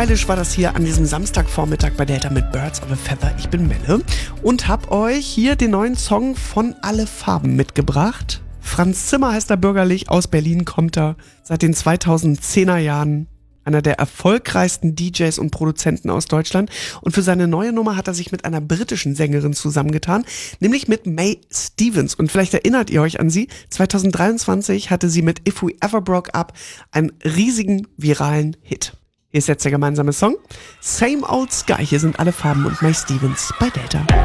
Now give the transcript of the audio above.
Eilish war das hier an diesem Samstagvormittag bei Delta mit Birds of a Feather. Ich bin Melle und hab euch hier den neuen Song von Alle Farben mitgebracht. Franz Zimmer heißt er bürgerlich, aus Berlin kommt er. Seit den 2010er Jahren einer der erfolgreichsten DJs und Produzenten aus Deutschland. Und für seine neue Nummer hat er sich mit einer britischen Sängerin zusammengetan, nämlich mit Mae Stevens. Und vielleicht erinnert ihr euch an sie. 2023 hatte sie mit If We Ever Broke Up einen riesigen viralen Hit. Hier ist jetzt der gemeinsame Song. Same Old Sky. Hier sind Alle Farben und Mae Stevens bei Delta.